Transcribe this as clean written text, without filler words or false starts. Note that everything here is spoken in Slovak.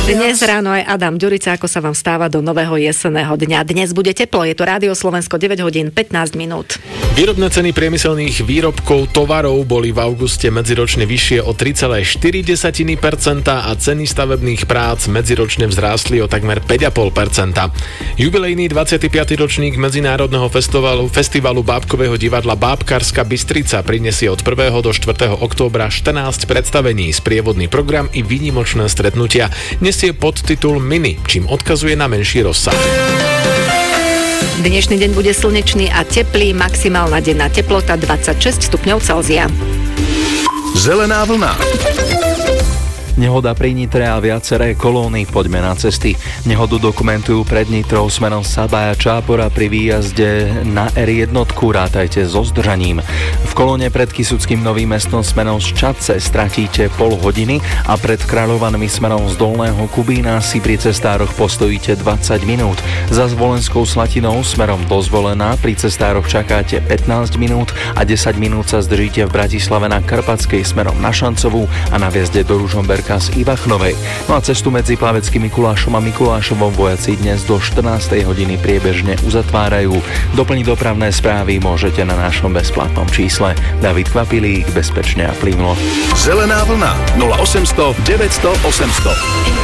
Dnes ráno aj Adam Ďurica, ako sa vám stáva do nového jesenného dňa. Dnes bude teplo, je to Rádio Slovensko, 9 hodín 15 minút. Výrobné ceny priemyselných výrobkov tovarov boli v auguste medziročne vyššie o 3,4% a ceny stavebných prác medziročne vzrástli o takmer 5,5%. Jubilejný 25. ročník Medzinárodného festivalu bábkového divadla Bábkarska Bystrica prinesie od 1. do 4. októbra 14 predstavení, sprievodný program i výnimočné stretnutia. Nesie podtitul Mini, čím odkazuje na menší rozsah. Dnešný deň bude slnečný a teplý, maximálna denná teplota 26 stupňov Celzia. Zelená vlna. Nehoda pri Nitre a viaceré kolóny, poďme na cesty. Nehodu dokumentujú pred Nitrou smerom Sabaja Čápora pri výjazde na R1, rátajte so zdržaním. V kolóne pred Kysuckým Novým Mestom smerom z Čadce stratíte pol hodiny a pred Kráľovanmi smerom z Dolného Kubína si pri cestároch postojíte 20 minút. Za Zvolenskou Slatinou smerom do Zvolená pri cestároch čakáte 15 minút a 10 minút sa zdržíte v Bratislave na Karpatskej smerom na Šancovú a na vjezde do Ružomberka z Ivachnovej. No a cestu medzi Plaveckým Mikulášom a Mikulášovom vojaci dnes do 14. hodiny priebežne uzatvárajú. Doplniť dopravné správy môžete na našom bezplatnom čísle. David Kvapilík, bezpečne a plynulo. Zelená vlna 0800 900 800.